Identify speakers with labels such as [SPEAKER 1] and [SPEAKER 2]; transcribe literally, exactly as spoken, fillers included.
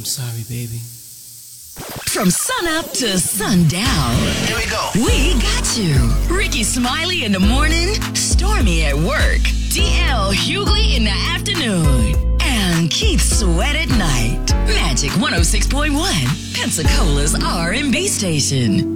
[SPEAKER 1] sorry, baby.
[SPEAKER 2] From sunup to sundown.
[SPEAKER 3] Here we go.
[SPEAKER 2] We got you. Ricky Smiley in the morning, Stormy at work, D L Hughley in the afternoon, and Keith Sweat at night. Magic one oh six point one, Pensacola's R and B station.